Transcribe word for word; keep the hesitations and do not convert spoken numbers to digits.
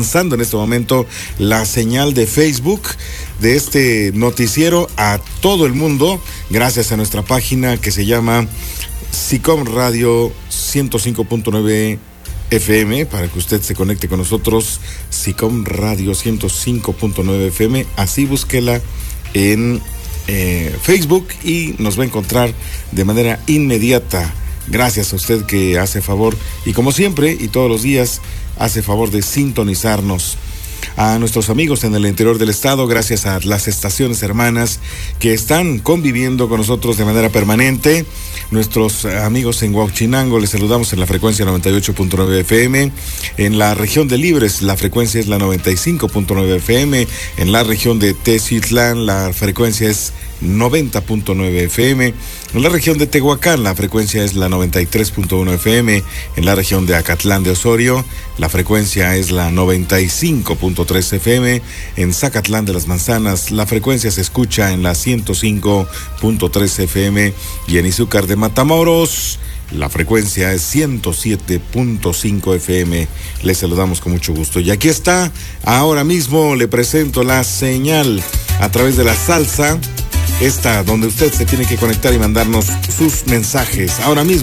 lanzando en este momento la señal de Facebook de este noticiero a todo el mundo, gracias a nuestra página que se llama SICOM Radio ciento cinco punto nueve F M, para que usted se conecte con nosotros. SICOM Radio ciento cinco punto nueve F M, así búsquela en eh, Facebook y nos va a encontrar de manera inmediata. Gracias a usted que hace favor, y como siempre y todos los días, hace favor de sintonizarnos. A nuestros amigos en el interior del estado, gracias a las estaciones hermanas que están conviviendo con nosotros de manera permanente. Nuestros amigos en Huauchinango, les saludamos en la frecuencia noventa y ocho punto nueve F M. En la región de Libres, la frecuencia es la noventa y cinco punto nueve F M. En la región de Teciutlán, la frecuencia es noventa punto nueve F M. En la región de Tehuacán, la frecuencia es la noventa y tres punto uno F M. En la región de Acatlán de Osorio, la frecuencia es la noventa y cinco punto tres F M. En Zacatlán de las Manzanas, la frecuencia se escucha en la ciento cinco punto tres F M. Y en Izúcar de Matamoros, la frecuencia es ciento siete punto cinco F M. Les saludamos con mucho gusto. Y aquí está, ahora mismo le presento la señal a través de la salsa, esta donde usted se tiene que conectar y mandarnos sus mensajes. Ahora mismo